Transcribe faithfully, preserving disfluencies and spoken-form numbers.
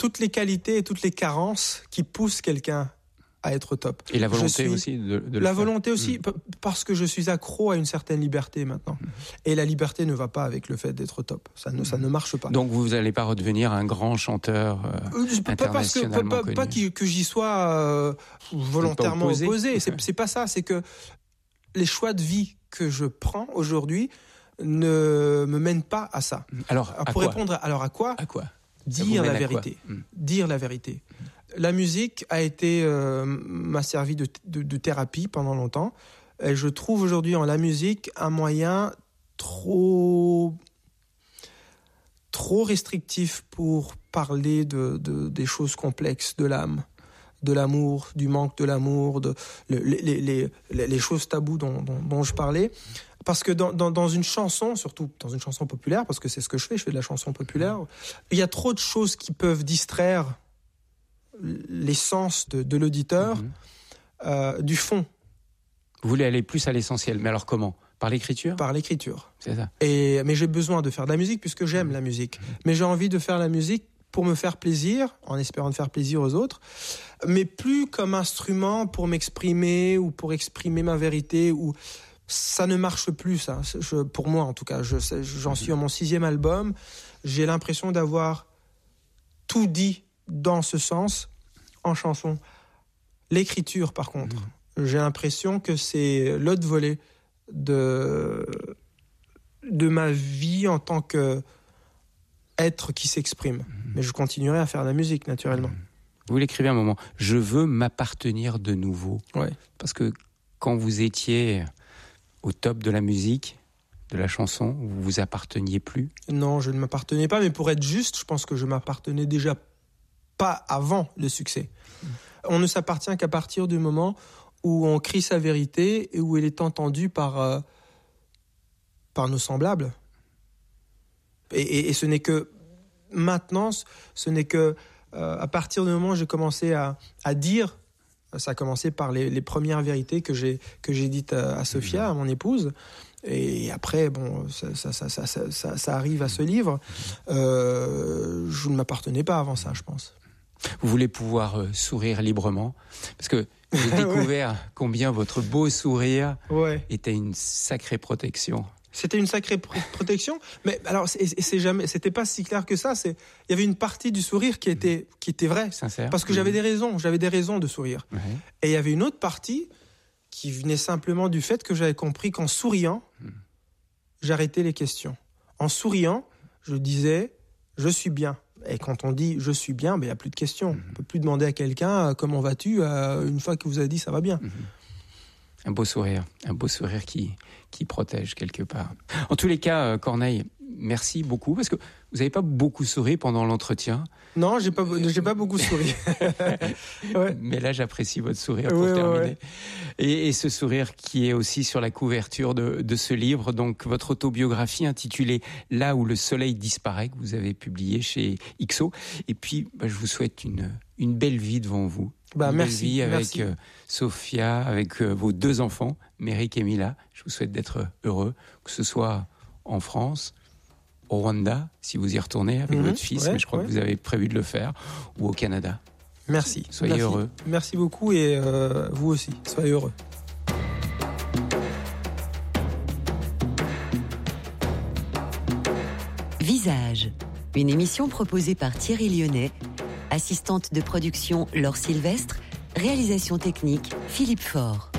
toutes les qualités et toutes les carences qui poussent quelqu'un à être top. Et la volonté suis, aussi de, de le La faire. volonté aussi, mmh. p- parce que je suis accro à une certaine liberté maintenant. Mmh. Et la liberté ne va pas avec le fait d'être top. Ça ne, mmh. ça ne marche pas. Donc vous n'allez pas redevenir un grand chanteur euh, euh, internationalement pas, connu. Pas que, que j'y sois euh, volontairement opposé. opposé. C'est, c'est pas ça. C'est que les choix de vie que je prends aujourd'hui ne me mènent pas à ça. Alors, alors pour à répondre, alors à quoi À quoi Dire la vérité. Mmh. Dire la vérité. La musique a été euh, m'a servi de, de, de thérapie pendant longtemps. Et je trouve aujourd'hui en la musique un moyen trop trop restrictif pour parler de, de des choses complexes de l'âme, de l'amour, du manque de l'amour, de le, les, les, les les choses taboues dont, dont, dont je parlais. Parce que dans, dans, dans une chanson, surtout dans une chanson populaire, parce que c'est ce que je fais, je fais de la chanson populaire, il y a trop de choses qui peuvent distraire l'essence de, de l'auditeur mmh. euh, du fond. Vous voulez aller plus à l'essentiel, mais alors comment ? Par l'écriture ? Par l'écriture. C'est ça. Et, mais j'ai besoin de faire de la musique puisque j'aime mmh. la musique. Mmh. Mais j'ai envie de faire la musique pour me faire plaisir, en espérant de faire plaisir aux autres, mais plus comme instrument pour m'exprimer ou pour exprimer ma vérité. Ou ça ne marche plus, ça. Je, pour moi, en tout cas, je, j'en suis à mon sixième album. J'ai l'impression d'avoir tout dit dans ce sens, en chanson. L'écriture, par contre, mmh. j'ai l'impression que c'est l'autre volet de, de ma vie en tant qu'être qui s'exprime. Mmh. Mais je continuerai à faire de la musique, naturellement. Mmh. Vous l'écrivez un moment, « Je veux m'appartenir de nouveau ouais. ». Parce que quand vous étiez au top de la musique, de la chanson, vous vous apparteniez plus ? Non, je ne m'appartenais pas, mais pour être juste, je pense que je m'appartenais déjà pas avant le succès. Mmh. On ne s'appartient qu'à partir du moment où on crie sa vérité et où elle est entendue par, euh, par nos semblables. Et, et, et ce n'est que maintenant, ce n'est que euh, à partir du moment où j'ai commencé à, à dire, ça a commencé par les, les premières vérités que j'ai, que j'ai dites à, à Sophia, à mon épouse. Et après, bon, ça, ça, ça, ça, ça, ça, ça arrive à ce livre. Euh, je ne m'appartenais pas avant ça, je pense. Vous voulez pouvoir euh, sourire librement, parce que j'ai découvert ouais. combien votre beau sourire ouais. était une sacrée protection. C'était une sacrée pr- protection, mais alors c'est, c'est jamais, c'était pas si clair que ça. C'est, il y avait une partie du sourire qui était, qui était vraie, sincère, parce que mmh. j'avais des raisons, j'avais des raisons de sourire. Ouais. Et il y avait une autre partie qui venait simplement du fait que j'avais compris qu'en souriant, mmh. j'arrêtais les questions. En souriant, je disais, je suis bien. Et quand on dit je suis bien, ben il y a plus de questions. Mmh. On peut plus demander à quelqu'un comment vas-tu euh, une fois que vous avez dit ça va bien. Mmh. Un beau sourire, un beau sourire qui qui protège quelque part. En tous les cas, Corneille, merci beaucoup parce que vous n'avez pas beaucoup souri pendant l'entretien. Non, j'ai pas j'ai pas beaucoup souri. ouais. Mais là, j'apprécie votre sourire pour ouais, terminer. Ouais. Et, et ce sourire qui est aussi sur la couverture de, de ce livre, donc votre autobiographie intitulée Là où le soleil disparaît, que vous avez publié chez X O. Et puis, bah, je vous souhaite une une belle vie devant vous. Bah, une merci, belle vie avec merci. Euh, Sophia, avec euh, vos deux enfants, Méric et Mila. Je vous souhaite d'être heureux, que ce soit en France, au Rwanda, si vous y retournez avec mmh, votre fils, ouais, mais je crois ouais. que vous avez prévu de le faire, ou au Canada. Merci. Soyez merci. heureux. Merci beaucoup et euh, vous aussi, soyez heureux. Visage, une émission proposée par Thierry Lyonnais, assistante de production Laure Sylvestre, réalisation technique Philippe Faure.